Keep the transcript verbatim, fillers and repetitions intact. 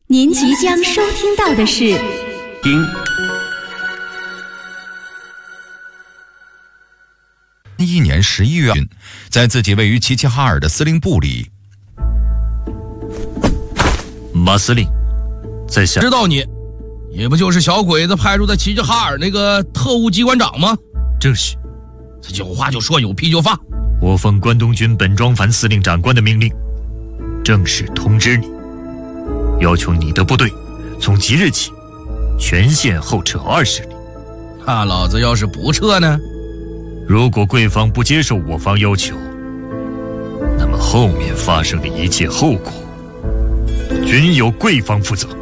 您即将收听到的是听一年十一月，在自己位于齐齐哈尔的司令部里， 马司令，在下知道你，也不就是小鬼子派驻在齐齐哈尔那个特务机关长吗？ 正是。 他有话就说，有屁就发。 我奉关东军本庄繁司令长官的命令，正式通知你，要求你的部队从即日起全线后撤二十里。 那老子要是不撤呢？ 如果贵方不接受我方要求，那么后面发生的一切后果均由贵方负责。